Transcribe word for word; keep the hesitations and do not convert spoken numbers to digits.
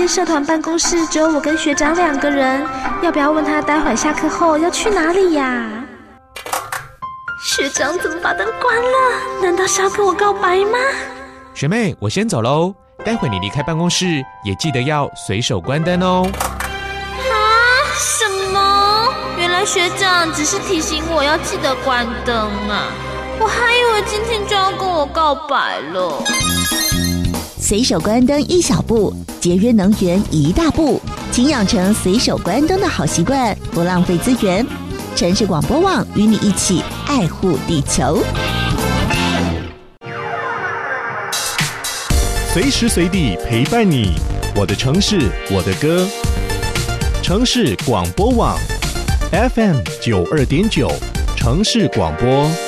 天社团办公室只有我跟学长两个人，要不要问他待会下课后要去哪里呀？学长怎么把灯关了？难道是要跟我告白吗？ 学妹，我先走喽，待会你离开办公室也记得要随手关灯哦。 啊？什么？原来学长只是提醒我要记得关灯啊，我还以为今天就要跟我告白了。 随手关灯一小步，节约能源一大步，请养成随手关灯的好习惯，不浪费资源。城市广播网与你一起爱护地球， 随时随地陪伴你，我的城市，我的歌。城市广播网 F M 九二点九，城市广播。